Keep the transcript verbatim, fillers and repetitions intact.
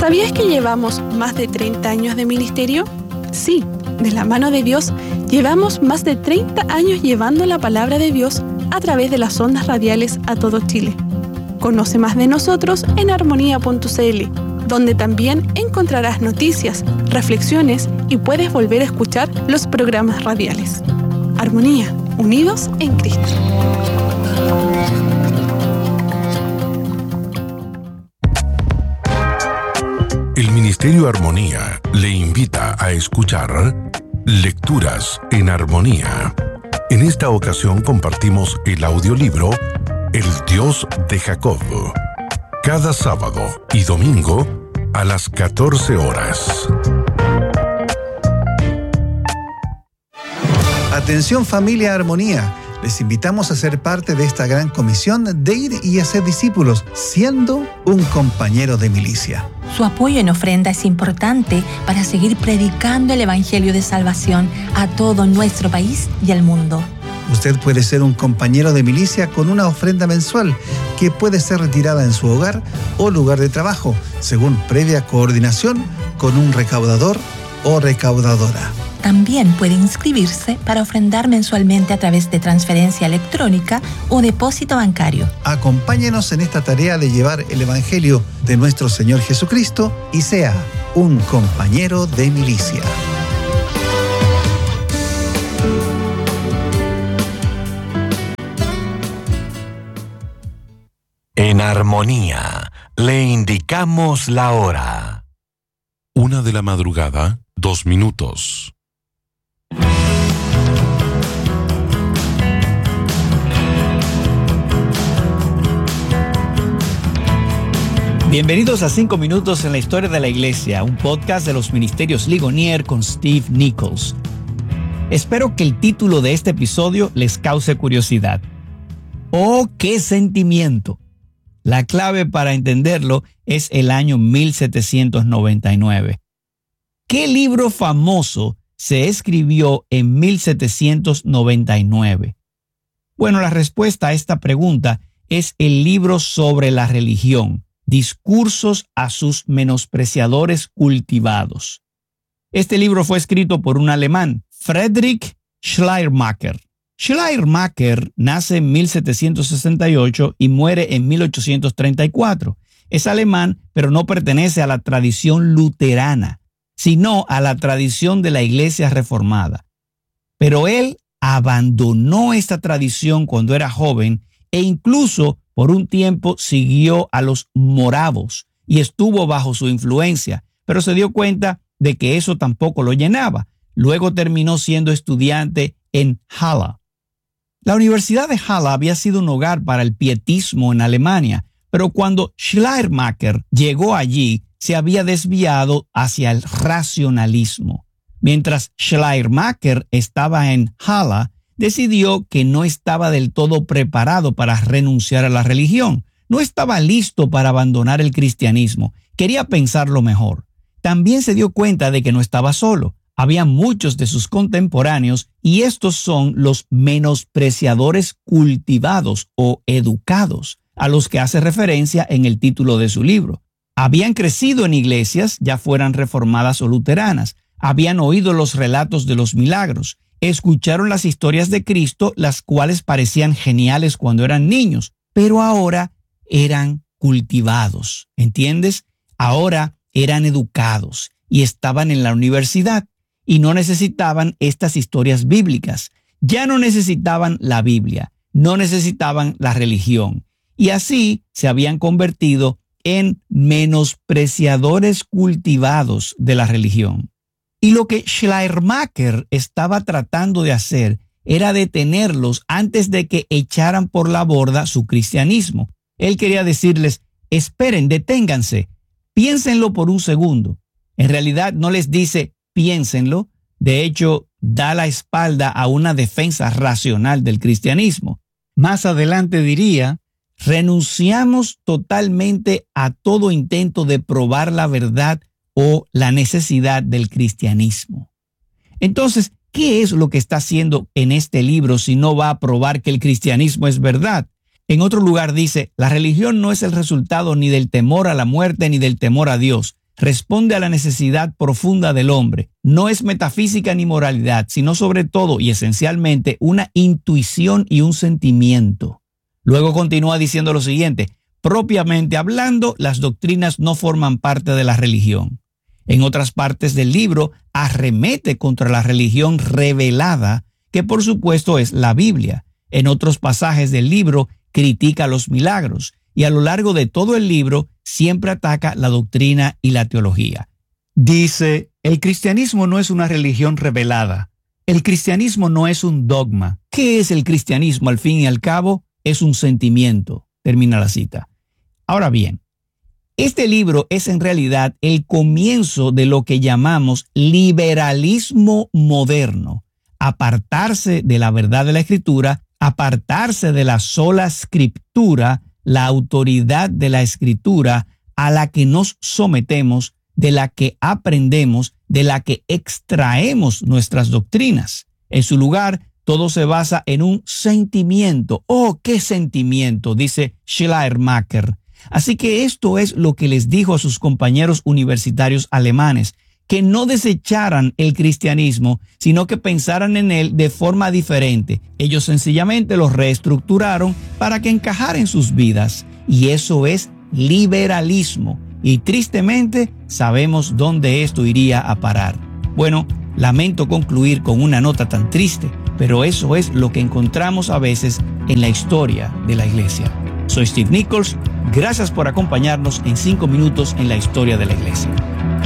¿Sabías que llevamos más de treinta años de ministerio? Sí, de la mano de Dios, llevamos más de treinta años llevando la palabra de Dios a través de las ondas radiales a todo Chile. Conoce más de nosotros en armonía punto c l, donde también encontrarás noticias, reflexiones y puedes volver a escuchar los programas radiales. Armonía, unidos en Cristo. El Ministerio Armonía le invita a escuchar Lecturas en Armonía. En esta ocasión compartimos el audiolibro El Dios de Jacob. Cada sábado y domingo a las catorce horas. Atención familia Armonía, les invitamos a ser parte de esta gran comisión de ir y hacer discípulos, siendo un compañero de milicia. Su apoyo en ofrenda es importante para seguir predicando el Evangelio de salvación a todo nuestro país y el mundo. Usted puede ser un compañero de milicia con una ofrenda mensual que puede ser retirada en su hogar o lugar de trabajo, según previa coordinación con un recaudador o recaudadora. También puede inscribirse para ofrendar mensualmente a través de transferencia electrónica o depósito bancario. Acompáñenos en esta tarea de llevar el Evangelio de nuestro Señor Jesucristo y sea un compañero de milicia. En Armonía, le indicamos la hora. Una de la madrugada, dos minutos. Bienvenidos a cinco minutos en la historia de la iglesia, un podcast de los ministerios Ligonier con Steve Nichols. Espero que el título de este episodio les cause curiosidad. ¡Oh, qué sentimiento! La clave para entenderlo es el año mil setecientos noventa y nueve. ¿Qué libro famoso se escribió en mil setecientos noventa y nueve? Bueno, la respuesta a esta pregunta es el libro sobre la religión, Discursos a sus menospreciadores cultivados. Este libro fue escrito por un alemán, Friedrich Schleiermacher. Schleiermacher nace en mil setecientos sesenta y ocho y muere en mil ochocientos treinta y cuatro. Es alemán, pero no pertenece a la tradición luterana, sino a la tradición de la Iglesia Reformada. Pero él abandonó esta tradición cuando era joven e incluso por un tiempo siguió a los moravos y estuvo bajo su influencia, pero se dio cuenta de que eso tampoco lo llenaba. Luego terminó siendo estudiante en Halle. La Universidad de Halle había sido un hogar para el pietismo en Alemania, pero cuando Schleiermacher llegó allí, se había desviado hacia el racionalismo. Mientras Schleiermacher estaba en Halle, decidió que no estaba del todo preparado para renunciar a la religión. No estaba listo para abandonar el cristianismo. Quería pensarlo mejor. También se dio cuenta de que no estaba solo. Había muchos de sus contemporáneos y estos son los menospreciadores cultivados o educados, a los que hace referencia en el título de su libro. Habían crecido en iglesias, ya fueran reformadas o luteranas. Habían oído los relatos de los milagros. Escucharon las historias de Cristo, las cuales parecían geniales cuando eran niños, pero ahora eran cultivados, ¿entiendes? Ahora eran educados y estaban en la universidad y no necesitaban estas historias bíblicas. Ya no necesitaban la Biblia, no necesitaban la religión. Y así se habían convertido en menospreciadores cultivados de la religión. Y lo que Schleiermacher estaba tratando de hacer era detenerlos antes de que echaran por la borda su cristianismo. Él quería decirles, esperen, deténganse, piénsenlo por un segundo. En realidad no les dice, piénsenlo. De hecho, da la espalda a una defensa racional del cristianismo. Más adelante diría, renunciamos totalmente a todo intento de probar la verdad o la necesidad del cristianismo. Entonces, ¿qué es lo que está haciendo en este libro si no va a probar que el cristianismo es verdad? En otro lugar dice, la religión no es el resultado ni del temor a la muerte ni del temor a Dios, responde a la necesidad profunda del hombre. No es metafísica ni moralidad, sino sobre todo y esencialmente una intuición y un sentimiento. Luego continúa diciendo lo siguiente: propiamente hablando, las doctrinas no forman parte de la religión. En otras partes del libro, arremete contra la religión revelada, que por supuesto es la Biblia. En otros pasajes del libro, critica los milagros. Y a lo largo de todo el libro, siempre ataca la doctrina y la teología. Dice, el cristianismo no es una religión revelada. El cristianismo no es un dogma. ¿Qué es el cristianismo al fin y al cabo? Es un sentimiento. Termina la cita. Ahora bien, este libro es en realidad el comienzo de lo que llamamos liberalismo moderno. Apartarse de la verdad de la Escritura, apartarse de la sola Escritura, la autoridad de la Escritura a la que nos sometemos, de la que aprendemos, de la que extraemos nuestras doctrinas. En su lugar, todo se basa en un sentimiento. ¡Oh, qué sentimiento!, dice Schleiermacher. Así que esto es lo que les dijo a sus compañeros universitarios alemanes, que no desecharan el cristianismo, sino que pensaran en él de forma diferente. Ellos sencillamente lo reestructuraron para que encajara en sus vidas. Y eso es liberalismo. Y tristemente sabemos dónde esto iría a parar. Bueno, lamento concluir con una nota tan triste, pero eso es lo que encontramos a veces en la historia de la iglesia. Soy Steve Nichols. Gracias por acompañarnos en cinco minutos en la historia de la iglesia.